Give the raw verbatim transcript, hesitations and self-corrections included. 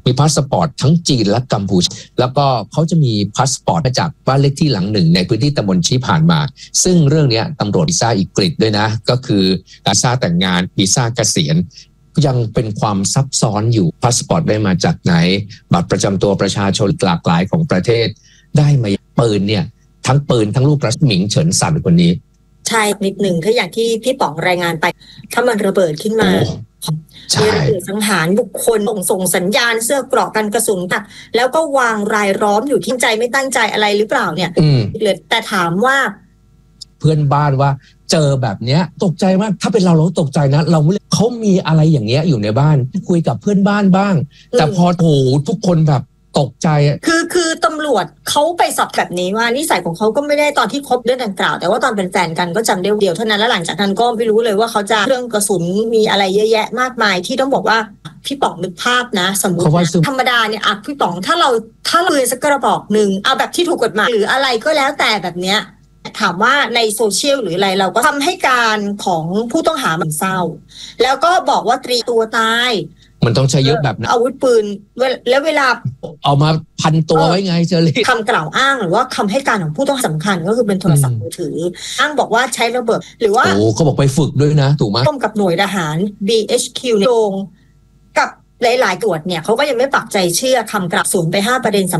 มีพาสปอร์ตทั้งจีนและกัมพูชาแล้วก็เขาจะมีพาสปอร์ตมาจากบ้านเลขที่หลังหนึ่งในพื้นที่ตำบลชี้ผ่านมาซึ่งเรื่องนี้ตำรวจวีซ่าอีกฤษด้วยนะก็คือวีซ่าแต่งงานวีซ่าเกษียณยังเป็นความซับซ้อนอยู่พาสปอร์ตได้มาจากไหนบัตรประจำตัวประชาชนหลากหลายของประเทศได้มาปืนเนี่ยทั้งปืนทั้งลูกกระสุนหมิงเฉินซันคนนี้ใช่นิดหนึ่งถ้าอย่างที่พี่ป๋องรายงานไปถ้ามันระเบิดขึ้นมามีระเบิดสังหารบุคคลส่งส่งสัญญาณเสื้อเกราะกันกระสุนค่ะแล้วก็วางรายล้อมอยู่ที่ใจไม่ตั้งใจอะไรหรือเปล่าเนี่ยเหลือแต่ถามว่าเพื่อนบ้านว่าเจอแบบเนี้ยตกใจมากถ้าเป็นเราเราตกใจนะเราเขามีอะไรอย่างเงี้ยอยู่ในบ้านคุยกับเพื่อนบ้านบ้างแต่พอโถทุกคนแบบตกใจคือคือตำรวจเขาไปสอบแบบนี้ว่านิสัยของเขาก็ไม่ได้ตอนที่คบเรื่องดังกล่าวแต่ว่าตอนเป็นแฟนกันก็จำได้เดียวเท่านั้นแล้วหลังจากนั้นก็ไม่รู้เลยว่าเขาจะเครื่องกระสุนมีอะไรเยอะแยะมากมายที่ต้องบอกว่าพี่ป๋องนึกภาพนะสมมติธรรมดาเนี่ยอ่ะพี่ป๋องถ้าเราถ้าเราเลยสักกระบอกหนึ่งเอาแบบที่ถูกกฎหมายหรืออะไรก็แล้วแต่แบบเนี้ยถามว่าในโซเชียลหรืออะไรเราก็ทำให้การของผู้ต้องหามันเศร้าแล้วก็บอกว่าตรีตัวตายมันต้องใช้เยอะแบบนั้นอาวุธปืนแล้วเวลาเอามาพันตัวไว้ไงเชอรี่คำกล่าวอ้างหรือว่าคำให้การของผู้ต้องหาสำคัญก็คือเป็นโทรศัพท์มือถืออ้างบอกว่าใช้ระเบิดหรือว่าโอ้เขาบอกไปฝึกด้วยนะถูกไหมร่วมกับหน่วยทหาร บี เอช คิว โยงกับหลายๆตรวจเนี่ยเขาก็ยังไม่ปักใจเชื่อคำกล่าวศูนย์ไปห้าประเด็น